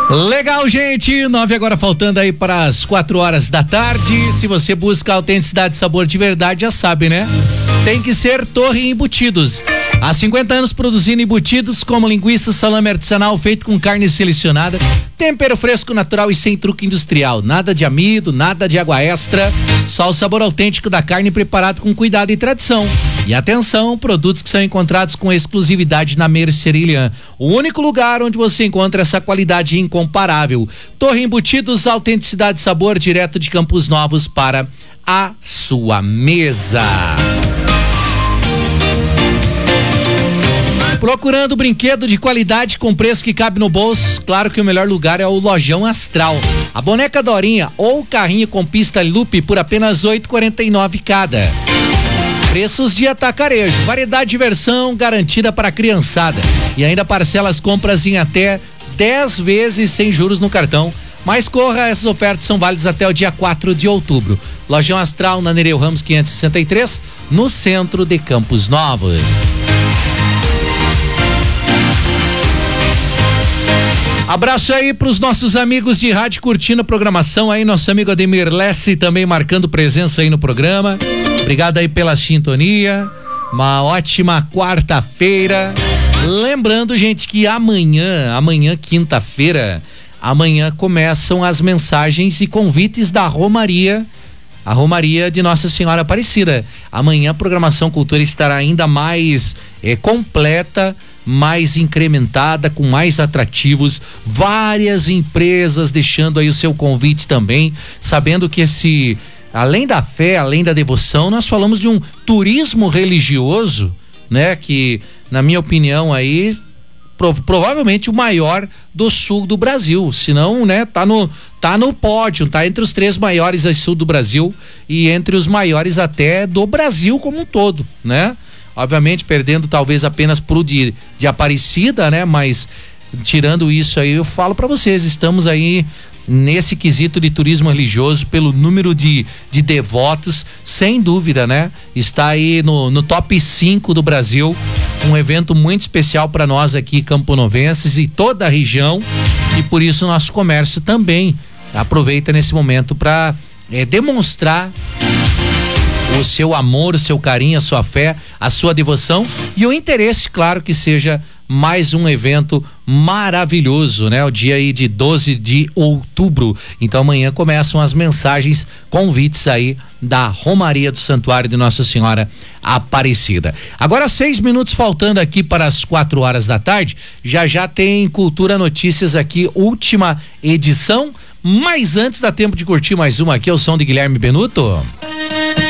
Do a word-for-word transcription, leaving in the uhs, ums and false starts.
Legal, gente, nove agora faltando aí para as quatro horas da tarde. Se você busca autenticidade e sabor de verdade, já sabe, né? Tem que ser Torre Embutidos. Há cinquenta anos produzindo embutidos como linguiça, salame artesanal feito com carne selecionada, tempero fresco, natural e sem truque industrial. Nada de amido, nada de água extra, só o sabor autêntico da carne preparado com cuidado e tradição. E atenção, produtos que são encontrados com exclusividade na Mercerilhã, o único lugar onde você encontra essa qualidade incomparável. Torre Embutidos, autenticidade e sabor direto de Campos Novos para a sua mesa. Procurando brinquedo de qualidade com preço que cabe no bolso? Claro que o melhor lugar é o Lojão Astral. A boneca Dorinha ou carrinho com pista loop por apenas oito reais e quarenta e nove centavos cada. Preços de atacarejo, variedade de versão garantida para a criançada e ainda parcela as compras em até dez vezes sem juros no cartão. Mas corra, essas ofertas são válidas até o dia quatro de outubro. Lojão Astral na Nereu Ramos quinhentos e sessenta e três, no centro de Campos Novos. Abraço aí pros nossos amigos de rádio curtindo a programação aí, nosso amigo Ademir Lessi também marcando presença aí no programa. Obrigado aí pela sintonia, uma ótima quarta-feira. Lembrando, gente, que amanhã, amanhã quinta-feira, amanhã começam as mensagens e convites da Romaria, a Romaria de Nossa Senhora Aparecida. Amanhã a programação Cultura estará ainda mais eh, completa, mais incrementada, com mais atrativos, várias empresas deixando aí o seu convite também, sabendo que esse, além da fé, além da devoção, nós falamos de um turismo religioso, né, que na minha opinião aí prov- provavelmente o maior do sul do Brasil, se não, né, tá no tá no pódio, tá entre os três maiores do sul do Brasil e entre os maiores até do Brasil como um todo, né? Obviamente perdendo talvez apenas pro de, de Aparecida, né? Mas tirando isso aí, eu falo para vocês, estamos aí nesse quesito de turismo religioso pelo número de, de devotos, sem dúvida, né? Está aí no, no top cinco do Brasil, um evento muito especial para nós aqui camponovenses e toda a região, e por isso o nosso comércio também aproveita nesse momento para é, demonstrar o seu amor, o seu carinho, a sua fé, a sua devoção e o interesse, claro, que seja mais um evento maravilhoso, né? O dia aí de doze de outubro. Então amanhã começam as mensagens, convites aí da Romaria do Santuário de Nossa Senhora Aparecida. Agora seis minutos faltando aqui para as quatro horas da tarde. Já já tem Cultura Notícias aqui, última edição. Mas antes dá tempo de curtir mais uma aqui, é o som de Guilherme Benuto.